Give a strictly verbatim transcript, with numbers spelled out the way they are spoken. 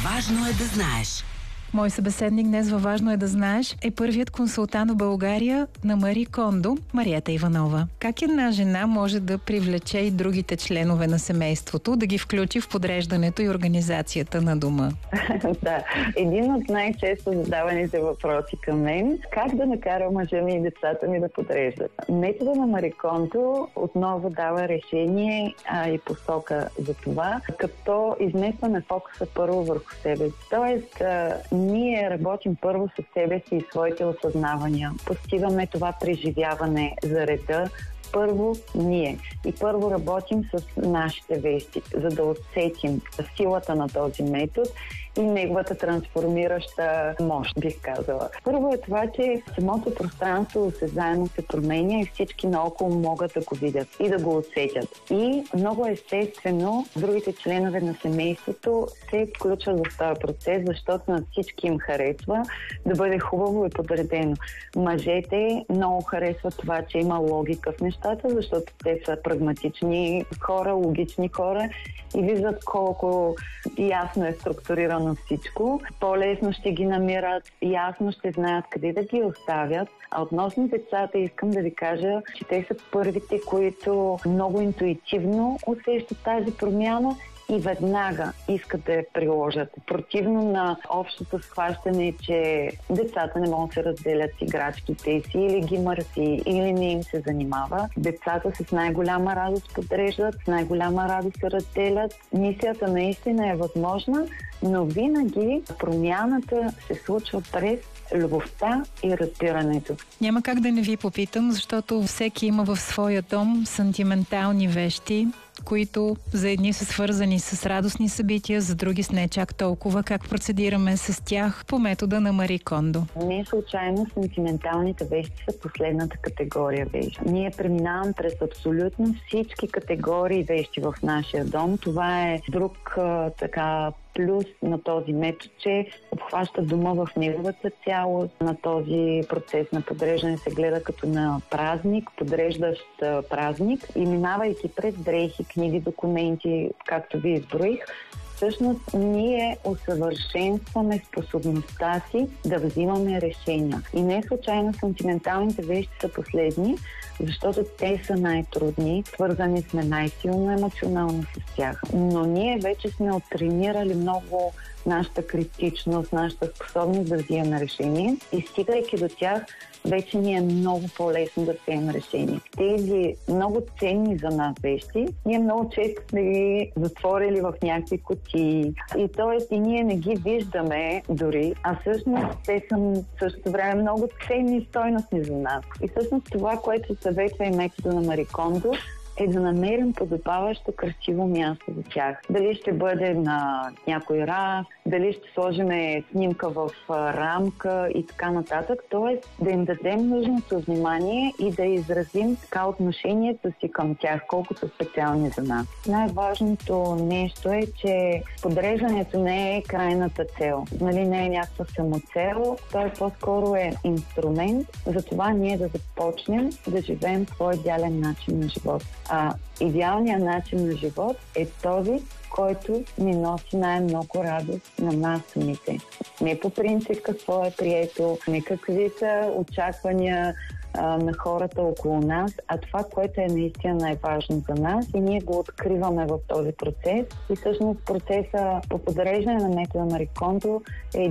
Важно е да знаеш. Мой събеседник днес във Важно е да знаеш е първият консултант в България на Мари Кондо, Мариета Иванова. Как една жена може да привлече и другите членове на семейството, да ги включи в подреждането и организацията на дома? Да, един от най-често задаваните въпроси към мен: как да накара мъжа ми и децата ми да подреждат? Метода на Мари Кондо отново дава решение а, и посока за това, като изместваме фокуса първо върху себе си. Тоест, а, ние работим първо с себе си и своите осъзнавания. Постигаме това преживяване за реда. Първо ние. И първо работим с нашите вещи, за да усетим силата на този метод и неговата трансформираща мощ, бих казала. Първо е това, че самото пространство осезаемо се променя и всички наоколо могат да го видят и да го усетят. И много естествено другите членове на семейството се включват в този процес, защото на всички им харесва да бъде хубаво и подредено. Мъжете много харесват това, че има логика в нещата, защото те са прагматични хора, логични хора и виждат колко ясно е структурирано всичко. По-лесно ще ги намират, ясно ще знаят къде да ги оставят. А относно децата искам да ви кажа, че те са първите, които много интуитивно усещат тази промяна и веднага искат да я приложат. Противно на общото схващане, че децата не могат да се разделят с играчките си или ги мърси, или не им се занимава. Децата с най-голяма радост подреждат, с най-голяма радост се разделят. Мисията наистина е възможна, но винаги промяната се случва през любовта и разбирането. Няма как да не ви попитам, защото всеки има в своя дом сантиментални вещи, които за едни са свързани с радостни събития, за други с не чак толкова. Как процедираме с тях по метода на Мари Кондо? Не случайно сантименталните вещи са последната категория вещи. Ние преминаваме през абсолютно всички категории вещи в нашия дом. Това е друг а, така плюс на този метод, че обхваща дома в неговата цялост. На този процес на подреждане се гледа като на празник, подреждащ празник, и минавайки през дрехи, книги, документи, както ви изброих, всъщност ние усъвършенстваме способността си да взимаме решения. И не случайно сантименталните вещи са последни, защото те са най-трудни, свързани сме най-силно емоционално с тях. Но ние вече сме оттренирали много нашата критичност, нашата способност да взимаме решение и стигайки до тях, вече ни е много по-лесно да вземем решение. Тези много ценни за нас вещи, ние много често сме ги затворили в някакви кутии. И т.е. и ние не ги виждаме дори, а всъщност те са в същото време много ценни и стойностни за нас. И всъщност това, което съветва и метода на Мари Кондо, е да намерим подобаващо красиво място за тях. Дали ще бъде на някой раф, дали ще сложим снимка в рамка и така нататък. Тоест да им дадем нужното внимание и да изразим така отношението си към тях, колкото специални за нас. Най-важното нещо е, че подреждането не е крайната цел. Нали, не е някаква самоцел, той по-скоро е инструмент за това ние да започнем да живеем свой идеален начин на живот. А идеалният начин на живот е този, който ни носи най-много радост на нас самите. Не по принцип какво е прието, не какви са очаквания а, на хората около нас, а това, което е наистина най-важно за нас, и ние го откриваме в този процес. И всъщност процеса по подреждане на метода Мари Кондо е